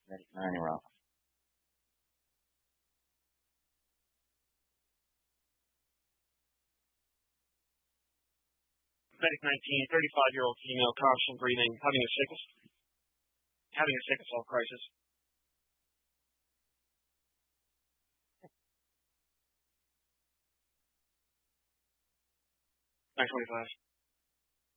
Medic 9, you're off. Medic 19, 35-year-old female, constant breathing, having a sickle cell crisis. 925.